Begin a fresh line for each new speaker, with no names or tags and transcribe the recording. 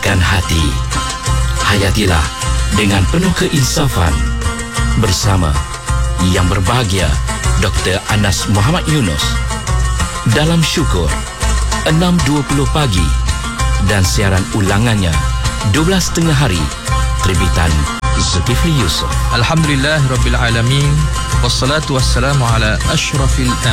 menenangkan hati. Hayatilah dengan penuh keinsafan bersama yang berbahagia Dr. Anas Muhammad Yunus dalam Syukur 6.20 pagi dan siaran ulangannya 12.30 hari terbitan Zulkifli Yusuf.
Alhamdulillahirabbil alamin wassalatu wassalamu ala asyrafil